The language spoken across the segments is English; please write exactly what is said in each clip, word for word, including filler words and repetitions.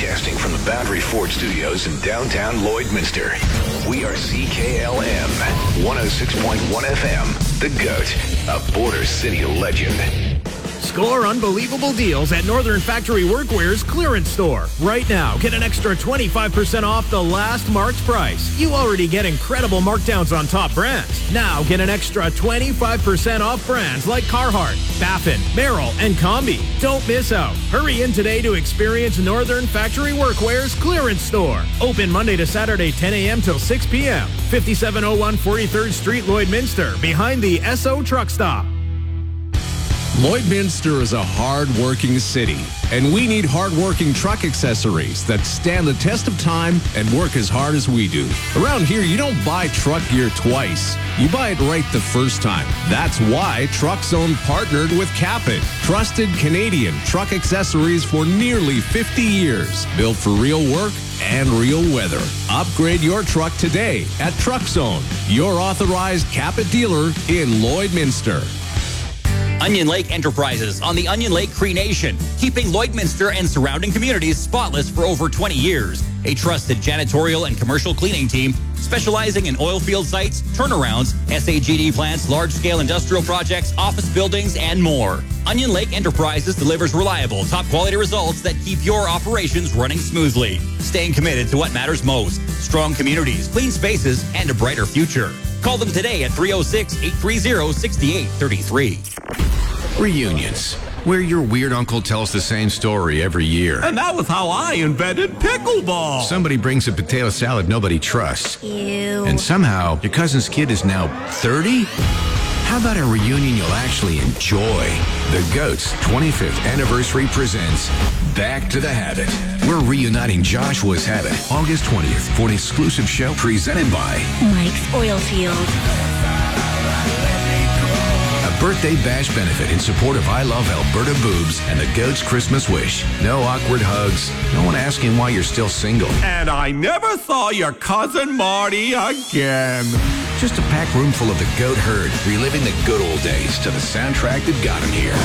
Broadcasting from the Boundary Ford Studios in downtown Lloydminster. We are C K L M, one oh six point one F M, The Goat, a Border City legend. Score unbelievable deals at Northern Factory Workwear's clearance store. Right now, get an extra twenty-five percent off the last March price. You already get incredible markdowns on top brands. Now get an extra twenty-five percent off brands like Carhartt, Baffin, Merrill, and Combi. Don't miss out. Hurry in today to experience Northern Factory Workwear's clearance store. Open Monday to Saturday, ten a.m. till six p.m. fifty-seven oh one forty-third Street, Lloydminster, behind the S O Truck Stop. Lloydminster is a hard-working city, and we need hard-working truck accessories that stand the test of time and work as hard as we do. Around here, you don't buy truck gear twice. You buy it right the first time. That's why Truck Zone partnered with Capit, trusted Canadian truck accessories for nearly fifty years, built for real work and real weather. Upgrade your truck today at Truck Zone, your authorized Capit dealer in Lloydminster. Onion Lake Enterprises on the Onion Lake Cree Nation, keeping Lloydminster and surrounding communities spotless for over twenty years. A trusted janitorial and commercial cleaning team specializing in oil field sites, turnarounds, S A G D plants, large-scale industrial projects, office buildings, and more. Onion Lake Enterprises delivers reliable, top-quality results that keep your operations running smoothly. Staying committed to what matters most: strong communities, clean spaces, and a brighter future. Call them today at three oh six, eight three oh, six eight three three. Reunions, where your weird uncle tells the same story every year. And that was how I invented pickleball. Somebody brings a potato salad nobody trusts. Ew. And somehow, your cousin's kid is now thirty? How about a reunion you'll actually enjoy? The Goat's twenty-fifth anniversary presents Back to the Habit. We're reuniting Joshua's Habit August twentieth for an exclusive show presented by Mike's Oilfield. A birthday bash benefit in support of I Love Alberta Boobs and the Goat's Christmas Wish. No awkward hugs. No one asking why you're still single. And I never saw your cousin Marty again. Just a packed room full of the Goat herd, reliving the good old days to the soundtrack that got him here.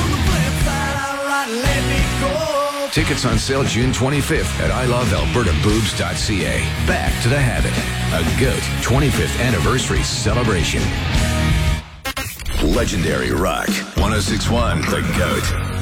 Tickets on sale June twenty-fifth at I love alberta boobs dot c a. Back to the Habit. A Goat twenty-fifth anniversary celebration. Legendary Rock. one oh six point one The Goat.